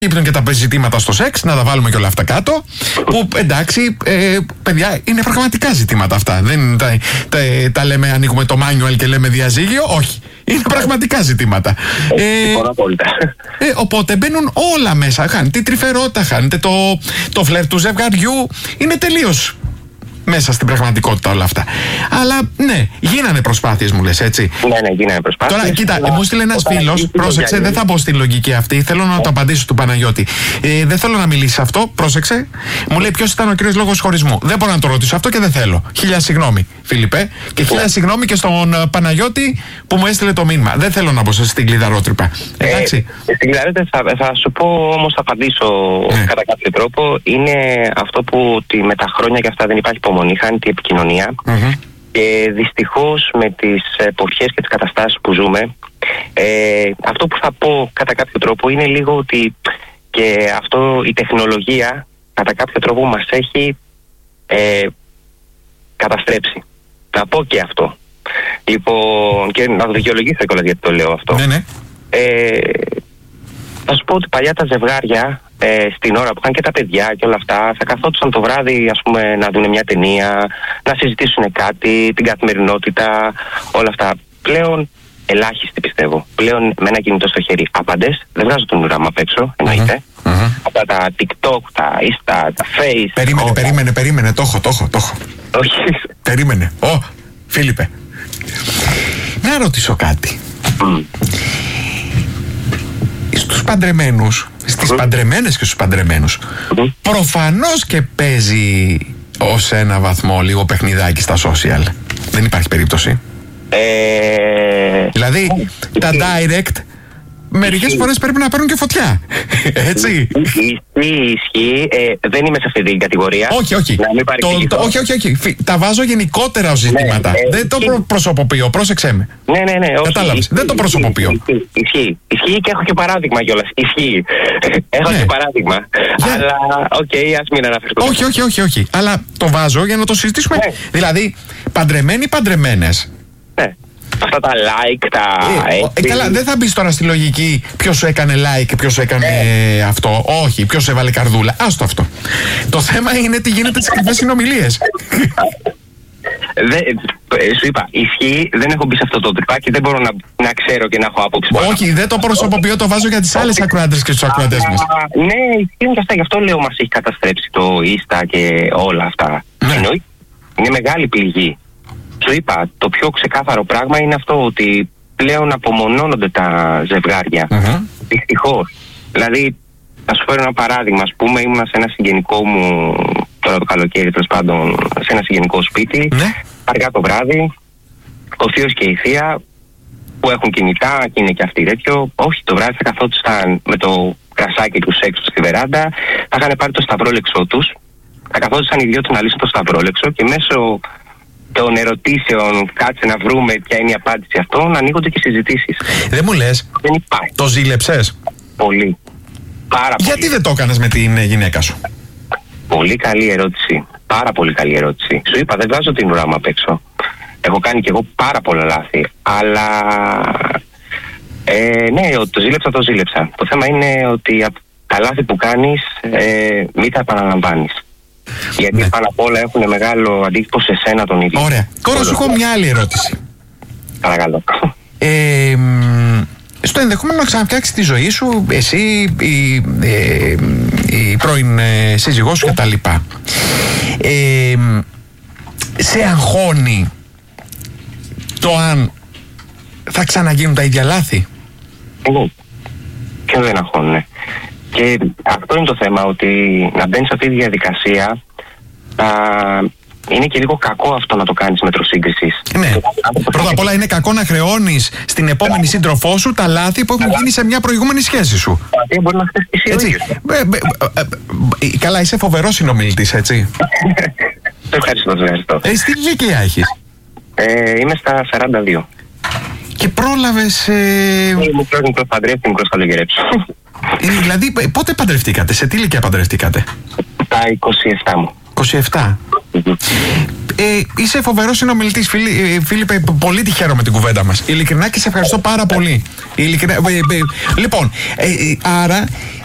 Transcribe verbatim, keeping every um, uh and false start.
προκύπτουν και τα ζητήματα στο σεξ, να τα βάλουμε και όλα αυτά κάτω. Που εντάξει, ε, παιδιά, είναι πραγματικά ζητήματα αυτά. Δεν τα, τα, τα λέμε, ανοίγουμε το manual και λέμε διαζύγιο. Όχι. Είναι πραγματικά ζητήματα. Ε, ε, οπότε μπαίνουν όλα μέσα. Χάνετε τη τρυφερότητα, χάνετε το, το φλερ του ζευγαριού. Είναι τελείως μέσα στην πραγματικότητα όλα αυτά. Αλλά ναι, γίνανε προσπάθειες, μου λες, έτσι. Ναι, ναι, γίνανε προσπάθειες. Τώρα, κοίτα, αλλά... μου στείλε ένας φίλος, πρόσεξε, δεν θα μπω στη λογική αυτή. Θέλω να το απαντήσω του Παναγιώτη. Ε, δεν θέλω να μιλήσει αυτό, πρόσεξε. Μου λέει ποιος ήταν ο κύριος λόγος χωρισμού. Δεν μπορώ να το ρωτήσω αυτό και δεν θέλω. Χίλια συγγνώμη, Φίλιππε. Και χίλια συγγνώμη και στον Παναγιώτη που μου έστειλε το μήνυμα. Δεν θέλω να μπω στην κλειδαρότρυπα. Εντάξει. Ε, στην κλειδαρότρυπα θα, θα σου πω όμως, θα απαντήσω ναι. κατά κάποιο τρόπο. Είναι αυτό που ότι με τα χρόνια και αυτά δεν υπάρχει υπομονή, χάνεται η επικοινωνία. Mm-hmm. Και δυστυχώς με τις εποχές και τις καταστάσεις που ζούμε, ε, αυτό που θα πω κατά κάποιο τρόπο είναι λίγο ότι και αυτό η τεχνολογία κατά κάποιο τρόπο μας έχει ε, καταστρέψει. Θα πω και αυτό. Λοιπόν, και να το δικαιολογήσω κιόλας γιατί το λέω αυτό. Ναι, ναι. Ε, θα σου πω ότι παλιά τα ζευγάρια ε, στην ώρα που είχαν και τα παιδιά και όλα αυτά θα καθόντουσαν το βράδυ, ας πούμε, να δουν μια ταινία, να συζητήσουν κάτι, την καθημερινότητα, όλα αυτά. Πλέον ελάχιστοι πιστεύω. Πλέον με ένα κινητό στο χέρι. Άπαντες, δεν βγάζω τον ουρά μου απ' έξω, εννοείται. Mm-hmm. Mm-hmm. Αυτά τα TikTok, τα Insta, τα Face. Περίμενε, όλα. περίμενε, περίμενε, το έχω, το έχω, το έχω. Όχι. Περίμενε. Ω, oh, Φίλιππε. Να ρωτήσω κάτι. Mm. Στους παντρεμένους, στις mm. παντρεμένες και στους παντρεμένους, mm. προφανώς και παίζει ως ένα βαθμό λίγο παιχνιδάκι στα social. Δεν υπάρχει περίπτωση. Ε... Δηλαδή, mm. τα direct μερικές φορές πρέπει να παίρνουν και φωτιά. Έτσι. Ισχύει, ισχύει. Ε, δεν είμαι σε αυτή την κατηγορία. Όχι, όχι. Το, το, όχι, όχι, όχι. Τα βάζω γενικότερα ως ζητήματα. Ναι, ε, δεν το προ, προσωποποιώ. Πρόσεξέ με. Ναι, ναι, ναι. Κατάλαβες. Δεν το προσωποποιώ. Ισχύει, ισχύει. Ισχύει και έχω και παράδειγμα κιόλας. Ισχύει. Έχω ναι. και παράδειγμα. Για... Αλλά, οκ, okay, ας μην αναφερθούμε. Όχι, όχι, όχι, όχι. Αλλά το βάζω για να το συζητήσουμε. Ναι. Δηλαδή, παντρεμένοι παντρεμένες. Ναι. Αυτά τα like, τα... Ε, ε, καλά, δεν θα μπεις τώρα στη λογική ποιος σου έκανε like και ποιος σου έκανε ε. αυτό. Όχι, ποιος σου έβαλε καρδούλα. Άστο αυτό. Το θέμα είναι τι γίνεται τις κρυφές συνομιλίες. Δε, σου είπα, ισχύει, δεν έχω μπει σε αυτό το τρυπάκι, δεν μπορώ να, να ξέρω και να έχω άποψη. Όχι, δεν το προσωποποιώ, το βάζω για τις άλλες ακροάτες και τους ακροατές μας. Ναι, ισχύουν και αυτά, γι' αυτό λέω μας έχει καταστρέψει το Insta και όλα αυτά. Ναι. Εννοεί, είναι μεγάλη πληγή. Σου είπα, το πιο ξεκάθαρο πράγμα είναι αυτό ότι πλέον απομονώνονται τα ζευγάρια. Uh-huh. Δυστυχώς. Δηλαδή, θα σου φέρω ένα παράδειγμα. Ας πούμε, ήμουν σε ένα συγγενικό μου, τώρα το καλοκαίρι, τέλος πάντων, σε ένα συγγενικό σπίτι. Uh-huh. Αργά το βράδυ, ο θείος και η θεία που έχουν κινητά και είναι και αυτοί τέτοιο. Όχι, το βράδυ θα καθόντουσαν με το κρασάκι τους έξω στη βεράντα, θα είχαν πάρει το σταυρόλεξό τους, θα καθόντουσαν οι δυο τους να λύσουν το σταυρόλεξο και μέσω των ερωτήσεων, κάτσε να βρούμε ποια είναι η απάντηση αυτών, ανοίγονται και συζητήσεις. Δεν μου λες, δεν υπάρχει. Το ζήλεψες? Πολύ. Πάρα Γιατί πολύ. δεν το έκανες με την γυναίκα σου? Πολύ καλή ερώτηση. Πάρα πολύ καλή ερώτηση. Σου είπα, δεν βγάζω την ουρά μου απ' έξω. Έχω κάνει κι εγώ πάρα πολλά λάθη. Αλλά ε, ναι, το ζήλεψα, το ζήλεψα. Το θέμα είναι ότι τα λάθη που κάνεις ε, μην τα επαναλαμβάνεις. Γιατί ναι. πάνω απ' όλα έχουν μεγάλο αντίκτυπο σε σένα τον ίδιο. Ωραία. Τώρα σου έχω μια άλλη ερώτηση. Παρακαλώ. Ε, στο ενδεχόμενο να ξαναφτιάξεις τη ζωή σου, εσύ, η, ε, η πρώην ε, σύζυγός σου κτλ. Ε, σε αγχώνει το αν θα ξαναγίνουν τα ίδια λάθη? Εγώ. Και δεν αγχώνει. Και αυτό είναι το θέμα, ότι να μπαίνεις σε αυτή τη διαδικασία α, είναι και λίγο κακό αυτό να το κάνεις μετροσύγκρισης. Ναι. Πρώτα απ' όλα είναι κακό να χρεώνεις στην επόμενη σύντροφό σου τα λάθη που έχουν Καλά. γίνει σε μια προηγούμενη σχέση σου. Γιατί μπορεί να χτυπήσει ο ίδιος. Καλά, είσαι φοβερός συνομιλητής, έτσι. Το ευχαριστώ, το ευχαριστώ. Εσύ τι ηλικία έχεις? Ε, είμαι στα σαράντα δύο. Και πρόλαβες... Ε... Είμαι μικρός, μικρός παντρεύτη, μικρός καλογερέψω. Δηλαδή, πότε παντρευτήκατε, σε τι ηλικία παντρευτήκατε? Τα είκοσι επτά μου. είκοσι επτά. Mm-hmm. Ε, είσαι φοβερός συνομιλητής, Φίλι, Φίλιππε, πολύ τη χαίρομαι την κουβέντα μας. Ειλικρινά και σε ευχαριστώ πάρα πολύ. Ειλικρινά, ε, ε, λοιπόν, ε, άρα